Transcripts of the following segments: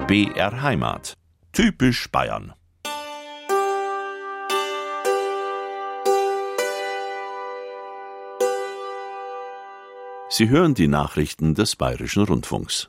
BR Heimat. Typisch Bayern. Sie hören die Nachrichten des Bayerischen Rundfunks.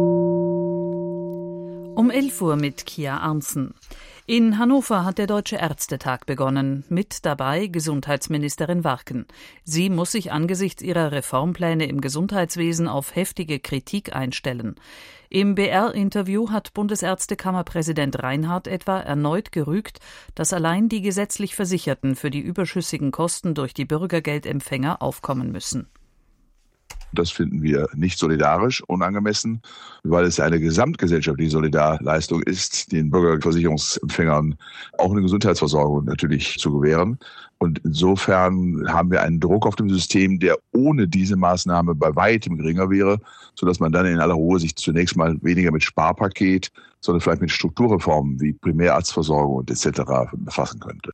Um 11 Uhr mit Kia Arnsen. In Hannover hat der Deutsche Ärztetag begonnen. Mit dabei Gesundheitsministerin Warken. Sie muss sich angesichts ihrer Reformpläne im Gesundheitswesen auf heftige Kritik einstellen. Im BR-Interview hat Bundesärztekammerpräsident Reinhardt etwa erneut gerügt, dass allein die gesetzlich Versicherten für die überschüssigen Kosten durch die Bürgergeldempfänger aufkommen müssen. Das finden wir nicht solidarisch, unangemessen, weil es eine gesamtgesellschaftliche Solidarleistung ist, den Bürgerversicherungsempfängern auch eine Gesundheitsversorgung natürlich zu gewähren. Und insofern haben wir einen Druck auf dem System, der ohne diese Maßnahme bei weitem geringer wäre, sodass man dann in aller Ruhe sich zunächst mal weniger mit Sparpaket, sondern vielleicht mit Strukturreformen wie Primärarztversorgung und etc. befassen könnte.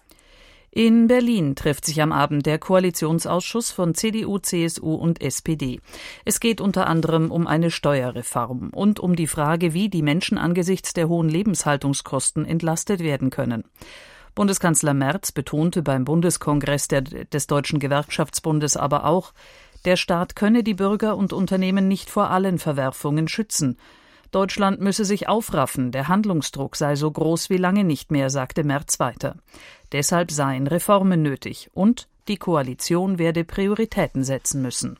In Berlin trifft sich am Abend der Koalitionsausschuss von CDU, CSU und SPD. Es geht unter anderem um eine Steuerreform und um die Frage, wie die Menschen angesichts der hohen Lebenshaltungskosten entlastet werden können. Bundeskanzler Merz betonte beim Bundeskongress des Deutschen Gewerkschaftsbundes aber auch, der Staat könne die Bürger und Unternehmen nicht vor allen Verwerfungen schützen. Deutschland müsse sich aufraffen, der Handlungsdruck sei so groß wie lange nicht mehr, sagte Merz weiter. Deshalb seien Reformen nötig und die Koalition werde Prioritäten setzen müssen.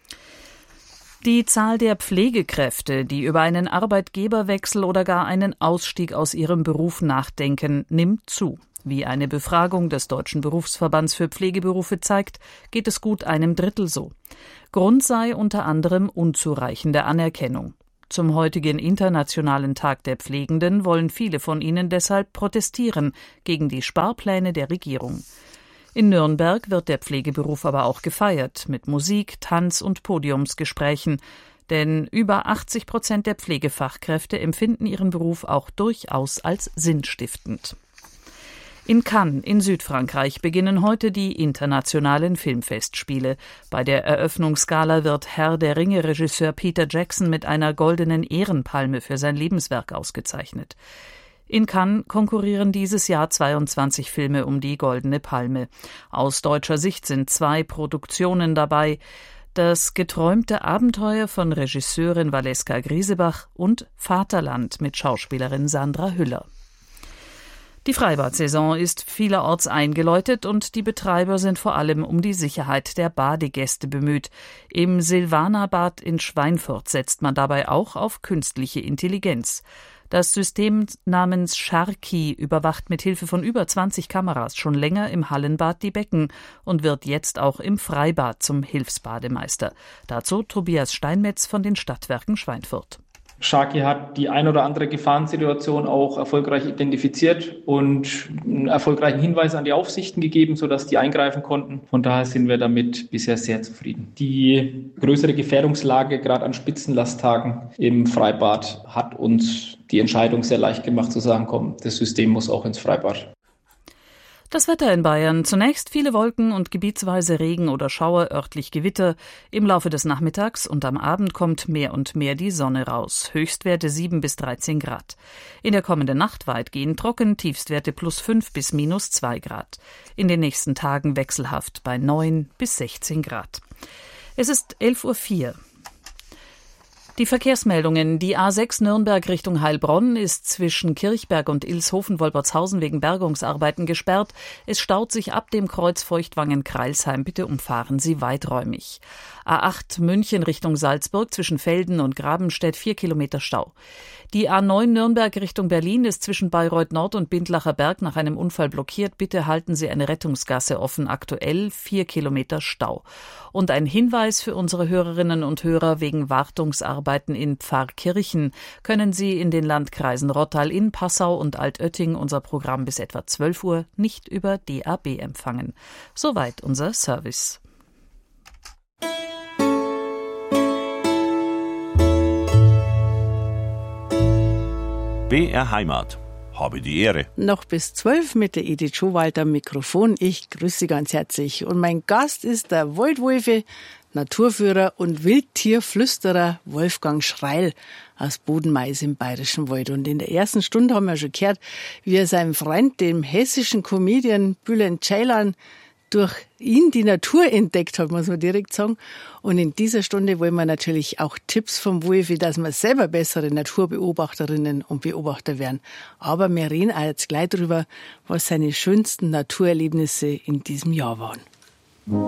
Die Zahl der Pflegekräfte, die über einen Arbeitgeberwechsel oder gar einen Ausstieg aus ihrem Beruf nachdenken, nimmt zu. Wie eine Befragung des Deutschen Berufsverbands für Pflegeberufe zeigt, geht es gut einem Drittel so. Grund sei unter anderem unzureichende Anerkennung. Zum heutigen Internationalen Tag der Pflegenden wollen viele von ihnen deshalb protestieren gegen die Sparpläne der Regierung. In Nürnberg wird der Pflegeberuf aber auch gefeiert mit Musik, Tanz und Podiumsgesprächen. Denn über 80% der Pflegefachkräfte empfinden ihren Beruf auch durchaus als sinnstiftend. In Cannes in Südfrankreich beginnen heute die internationalen Filmfestspiele. Bei der Eröffnungsgala wird Herr der Ringe-Regisseur Peter Jackson mit einer goldenen Ehrenpalme für sein Lebenswerk ausgezeichnet. In Cannes konkurrieren dieses Jahr 22 Filme um die Goldene Palme. Aus deutscher Sicht sind 2 Produktionen dabei: Das geträumte Abenteuer von Regisseurin Valeska Griesebach und Vaterland mit Schauspielerin Sandra Hüller. Die Freibad-Saison ist vielerorts eingeläutet und die Betreiber sind vor allem um die Sicherheit der Badegäste bemüht. Im Silvanerbad in Schweinfurt setzt man dabei auch auf künstliche Intelligenz. Das System namens Sharky überwacht mit Hilfe von über 20 Kameras schon länger im Hallenbad die Becken und wird jetzt auch im Freibad zum Hilfsbademeister. Dazu Tobias Steinmetz von den Stadtwerken Schweinfurt. Sharky hat die ein oder andere Gefahrensituation auch erfolgreich identifiziert und einen erfolgreichen Hinweis an die Aufsichten gegeben, sodass die eingreifen konnten. Von daher sind wir damit bisher sehr zufrieden. Die größere Gefährdungslage, gerade an Spitzenlasttagen im Freibad, hat uns die Entscheidung sehr leicht gemacht zu sagen, komm, das System muss auch ins Freibad. Das Wetter in Bayern. Zunächst viele Wolken und gebietsweise Regen oder Schauer, örtlich Gewitter. Im Laufe des Nachmittags und am Abend kommt mehr und mehr die Sonne raus. Höchstwerte 7 bis 13 Grad. In der kommenden Nacht weitgehend trocken, Tiefstwerte +5 bis -2 Grad. In den nächsten Tagen wechselhaft bei 9 bis 16 Grad. Es ist 11:04 Uhr. Die Verkehrsmeldungen. Die A6 Nürnberg Richtung Heilbronn ist zwischen Kirchberg und Ilshofen-Wolbertshausen wegen Bergungsarbeiten gesperrt. Es staut sich ab dem Kreuz Feuchtwangen-Kreilsheim. Bitte umfahren Sie weiträumig. A8 München Richtung Salzburg zwischen Velden und Grabenstedt 4 Kilometer Stau. Die A9 Nürnberg Richtung Berlin ist zwischen Bayreuth Nord und Bindlacher Berg nach einem Unfall blockiert. Bitte halten Sie eine Rettungsgasse offen. Aktuell 4 Kilometer Stau. Und ein Hinweis für unsere Hörerinnen und Hörer: Wegen Wartungsarbeiten in Pfarrkirchen können Sie in den Landkreisen Rottal-Inn, Passau und Altötting unser Programm bis etwa 12 Uhr nicht über DAB empfangen. Soweit unser Service. BR Heimat. Habe die Ehre. Noch bis 12 mit der Edith Schowalter am Mikrofon. Ich grüße Sie ganz herzlich. Und mein Gast ist der Waldwolfe, Naturführer und Wildtierflüsterer Wolfgang Schreil aus Bodenmais im Bayerischen Wald. Und in der ersten Stunde haben wir schon gehört, wie er seinem Freund, dem hessischen Comedian Bülent Ceylan, durch ihn die Natur entdeckt hat, muss man direkt sagen. Und in dieser Stunde wollen wir natürlich auch Tipps vom Wolfi, dass wir selber bessere Naturbeobachterinnen und Beobachter werden. Aber wir reden auch jetzt gleich drüber, was seine schönsten Naturerlebnisse in diesem Jahr waren.